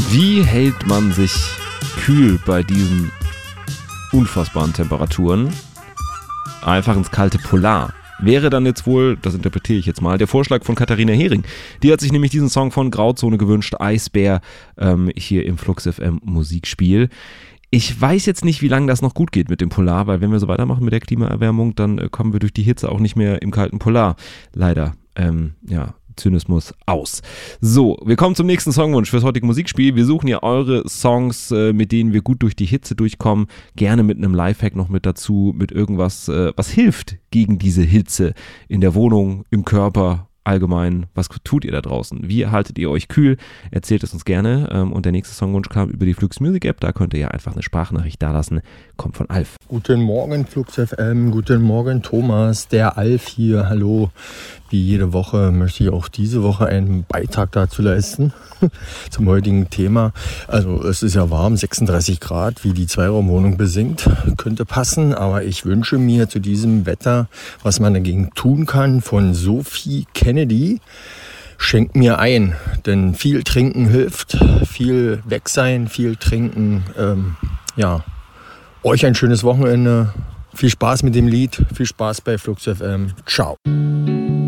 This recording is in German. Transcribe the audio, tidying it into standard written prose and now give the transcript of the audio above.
Wie hält man sich kühl bei diesen unfassbaren Temperaturen? Einfach ins kalte Polar. Wäre dann jetzt wohl, das interpretiere ich jetzt mal, der Vorschlag von Katharina Hering. Die hat sich nämlich diesen Song von Grauzone gewünscht, Eisbär, hier im Flux FM Musikspiel. Ich weiß jetzt nicht, wie lange das noch gut geht mit dem Polar, weil wenn wir so weitermachen mit der Klimaerwärmung, dann kommen wir durch die Hitze auch nicht mehr im kalten Polar. Leider, Zynismus aus. So, wir kommen zum nächsten Songwunsch fürs heutige Musikspiel. Wir suchen ja eure Songs, mit denen wir gut durch die Hitze durchkommen. Gerne mit einem Lifehack noch mit dazu, mit irgendwas, was hilft gegen diese Hitze in der Wohnung, im Körper, allgemein. Was tut ihr da draußen? Wie haltet ihr euch kühl? Erzählt es uns gerne. Und der nächste Songwunsch kam über die Flux Music App. Da könnt ihr ja einfach eine Sprachnachricht dalassen. Kommt von Alf. Guten Morgen Flux FM, guten Morgen Thomas, der Alf hier, hallo. Wie jede Woche möchte ich auch diese Woche einen Beitrag dazu leisten, zum heutigen Thema. Also es ist ja warm, 36 Grad, wie die Zweiraumwohnung besingt, könnte passen. Aber ich wünsche mir zu diesem Wetter, was man dagegen tun kann, von Sophie Kennedy. Schenkt mir ein, denn viel trinken hilft, viel weg sein, viel trinken, Euch ein schönes Wochenende, viel Spaß mit dem Lied, viel Spaß bei Flux FM, ciao.